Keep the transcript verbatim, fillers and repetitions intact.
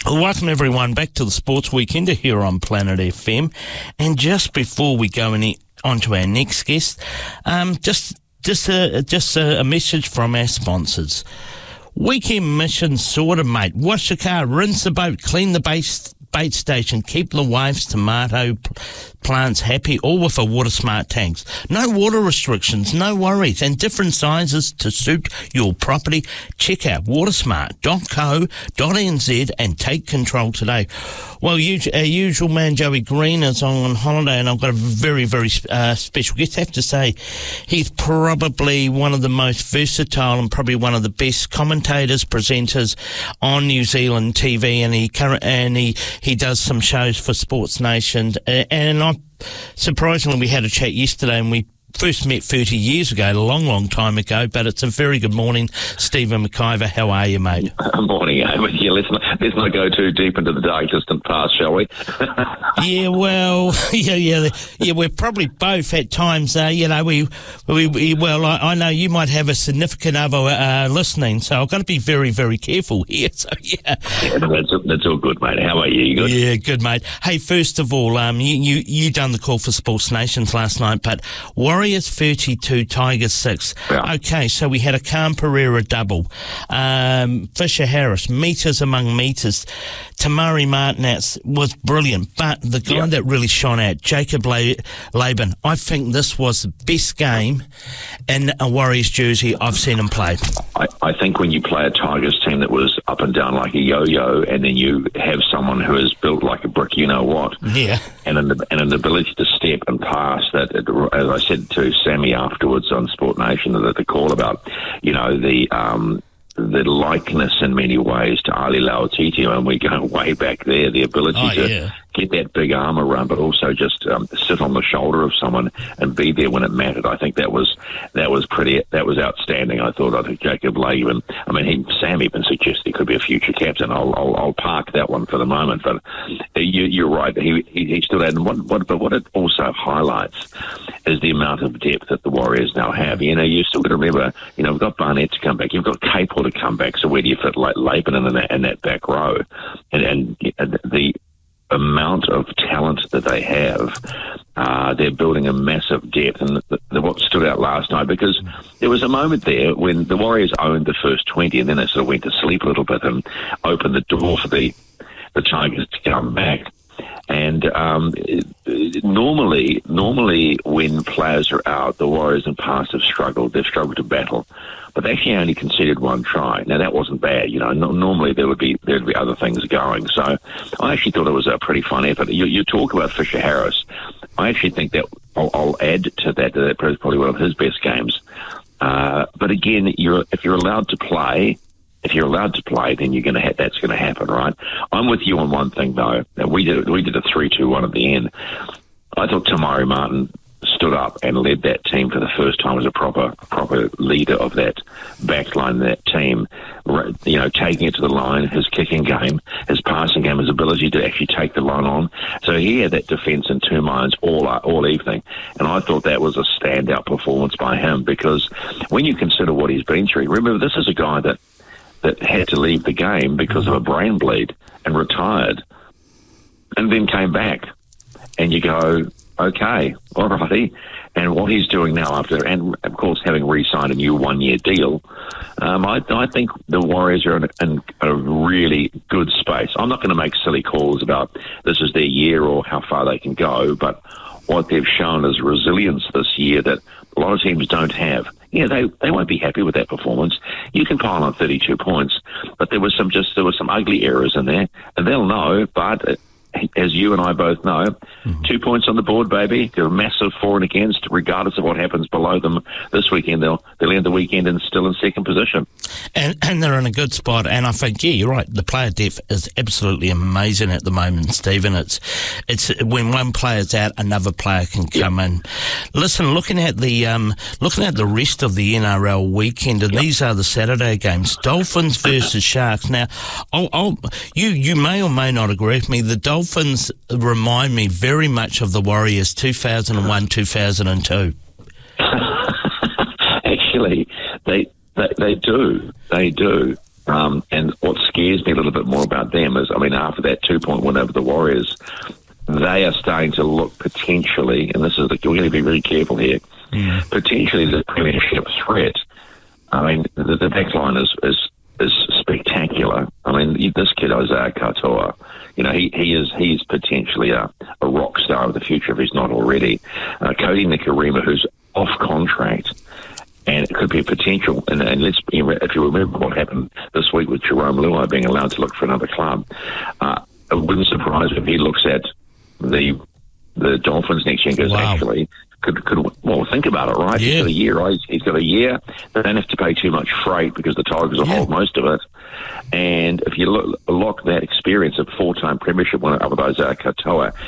Welcome everyone back to the Sports Weekender here on Planet F M. And just before we go any, on to our next guest, um, just just a, just a, a message from our sponsors. Weekend mission sorted, mate. Wash your car, rinse the boat, clean the base bait station, keep the wives' tomato plants happy, all with a Water Smart tanks. No water restrictions, no worries, and different sizes to suit your property. Check out watersmart dot co dot n z and take control today. Well, our usual man Joey Green is on holiday, and I've got a very, very uh, special guest. I have to say, he's probably one of the most versatile and probably one of the best commentators, presenters on New Zealand T V, and he and he he does some shows for Sports Nation. And I, surprisingly, we had a chat yesterday, and we first met thirty years ago, a long, long time ago, but it's a very good morning. Stephen McIver, how are you, mate? Morning, Amy. Yeah, let's not, let's not go too deep into the dark distant past, shall we? yeah, well, yeah, yeah, yeah. We're probably both at times, uh, you know, we, we, we well, I, I know you might have a significant other uh, listening, so I've got to be very, very careful here. So, yeah. yeah that's, that's all good, mate. How are you? You good? Yeah, good, mate. Hey, first of all, um, you, you, you done the call for Sports Nations last night, but Warriors thirty-two, Tigers six. Yeah. Okay, so we had a Khan Pereira double. Um, Fisher Harris, metres among metres. Tamari Martinez was brilliant, but the guy yeah. that really shone out, Jacob La- Laban, I think this was the best game in a Warriors jersey I've seen him play. I, I think when you play a Tigers team that was up and down like a yo-yo, and then you have someone who is built like a brick, you know what? Yeah. And an, and an ability to step and pass that, as I said to Sammy afterwards on Sport Nation, that the call about, you know, the um, the likeness in many ways to Ali Lauitiiti, and we're going way back there, the ability oh, to yeah. get that big arm around, but also just um, sit on the shoulder of someone and be there when it mattered. I think that was that was pretty that was outstanding. I thought I think Jacob Laban, I mean, he, Sam even suggested he could be a future captain. I'll I'll, I'll park that one for the moment, but you, you're right. He, he he still had. And what, what but what it also highlights is the amount of depth that the Warriors now have. You know, you still got to remember. You know, we've got Barnett to come back. You've got Capel to come back. So where do you fit like Laban in that in that back row, and and the amount of talent that they have, uh, they're building a massive depth. And the, the, what stood out last night, because there was a moment there when the Warriors owned the first twenty, and then they sort of went to sleep a little bit and opened the door for the the Tigers to come back. And um, it, it, normally, normally when players are out, the Warriors in the past have struggled. They've struggled to battle, but they actually only conceded one try. Now that wasn't bad, you know. No, normally there would be there'd be other things going. So I actually thought it was a pretty fun effort. You, you talk about Fisher Harris. I actually think that I'll, I'll add to that that that was probably one of his best games. Uh, but again, you're if you're allowed to play. If you're allowed to play, then you're going to have, that's going to happen, right? I'm with you on one thing, though. We did we did a three two one at the end. I thought Tamari Martin stood up and led that team for the first time as a proper proper leader of that backline, that team. You know, taking it to the line, his kicking game, his passing game, his ability to actually take the line on. So he had that defence in two minds all all evening, and I thought that was a standout performance by him, because when you consider what he's been through, remember this is a guy that. that had to leave the game because of a brain bleed and retired and then came back. And you go, okay, all righty. And what he's doing now after, and of course having re-signed a new one-year deal, um, I, I think the Warriors are in, in a really good space. I'm not going to make silly calls about this is their year or how far they can go, but what they've shown is resilience this year that a lot of teams don't have. Yeah, they they won't be happy with that performance. You can pile on thirty-two points, but there was some just there were some ugly errors in there, and they'll know. But as you and I both know, mm-hmm. two points on the board, baby. They're a massive for and against, regardless of what happens below them this weekend. They'll they'll end the weekend and still in second position. And and they're in a good spot. And I think, yeah, you're right. The player depth is absolutely amazing at the moment, Stephen. It's it's when one player's out, another player can come yep. in. Listen, looking at the um looking at the rest of the N R L weekend, and yep. these are the Saturday games: Dolphins versus Sharks. Now, I'll, I'll you you may or may not agree with me. The Dolphins remind me very much of the Warriors two thousand one, two thousand two. Actually, they, they they do. They do. Um, and what's scares me a little bit more about them is, I mean, after that two-point win over the Warriors, they are starting to look potentially, and this is the, we're going to be very careful here, mm. potentially the premiership threat. I mean, the, the back line is, is is spectacular. I mean, this kid, Isaiah Katoa, you know, he, he is he's potentially a, a rock star of the future if he's not already. Uh, Cody Nikarima, who's off contract, and it could be a potential. And, and let's, if you remember what happened this week with Jerome Luai being allowed to look for another club, uh, it wouldn't surprise me if he looks at the the Dolphins next year and goes, wow. actually, could could well think about it, right? Yeah. He's got a year, right? He's got a year. They don't have to pay too much freight because the Tigers will yeah. hold most of it. And if you look, lock that experience of four-time premiership winner up with Isaiah Katoa